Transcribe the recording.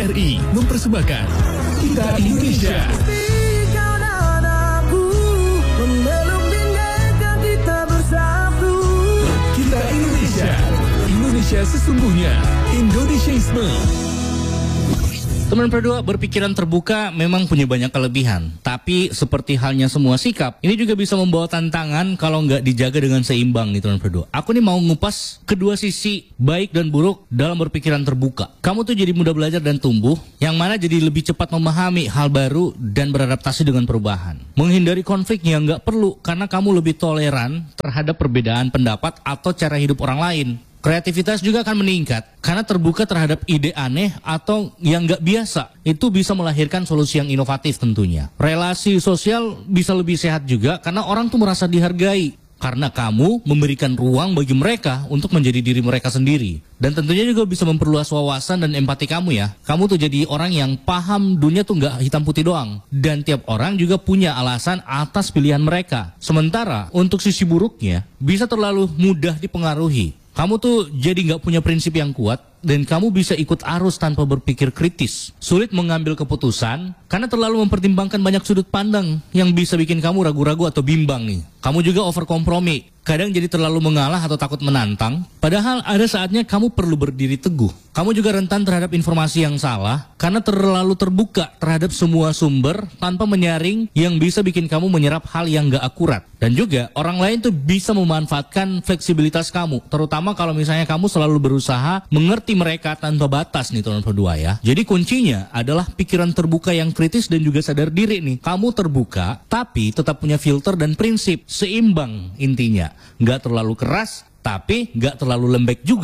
RRI mempersembahkan Kita Indonesia. Kita Indonesia. Indonesia sesungguhnya. Indonesiaisme. Teman berdua, berpikiran terbuka memang punya banyak kelebihan. Tapi seperti halnya semua sikap, ini juga bisa membawa tantangan kalau nggak dijaga dengan seimbang nih teman berdua. Aku nih mau ngupas kedua sisi baik dan buruk dalam berpikiran terbuka. Kamu tuh jadi mudah belajar dan tumbuh, yang mana jadi lebih cepat memahami hal baru dan beradaptasi dengan perubahan. Menghindari konflik yang nggak perlu karena kamu lebih toleran terhadap perbedaan pendapat atau cara hidup orang lain. Kreativitas juga akan meningkat karena terbuka terhadap ide aneh atau yang nggak biasa. Itu bisa melahirkan solusi yang inovatif tentunya. Relasi sosial bisa lebih sehat juga karena orang tuh merasa dihargai. Karena kamu memberikan ruang bagi mereka untuk menjadi diri mereka sendiri. Dan tentunya juga bisa memperluas wawasan dan empati kamu ya. Kamu tuh jadi orang yang paham dunia tuh nggak hitam putih doang. Dan tiap orang juga punya alasan atas pilihan mereka. Sementara untuk sisi buruknya bisa terlalu mudah dipengaruhi. Kamu tuh jadi nggak punya prinsip yang kuat dan kamu bisa ikut arus tanpa berpikir kritis. Sulit mengambil keputusan karena terlalu mempertimbangkan banyak sudut pandang yang bisa bikin kamu ragu-ragu atau bimbang nih. Kamu juga over kompromi. Kadang jadi terlalu mengalah atau takut menantang. Padahal ada saatnya kamu perlu berdiri teguh. Kamu juga rentan terhadap informasi yang salah karena terlalu terbuka terhadap semua sumber tanpa menyaring yang bisa bikin kamu menyerap hal yang gak akurat. Dan juga orang lain tuh bisa memanfaatkan fleksibilitas kamu. Terutama kalau misalnya kamu selalu berusaha mengerti mereka tanpa batas nih teman berdua ya. Jadi kuncinya adalah pikiran terbuka yang kritis dan juga sadar diri nih. Kamu terbuka tapi tetap punya filter dan prinsip. Seimbang intinya. Nggak terlalu keras tapi nggak terlalu lembek juga.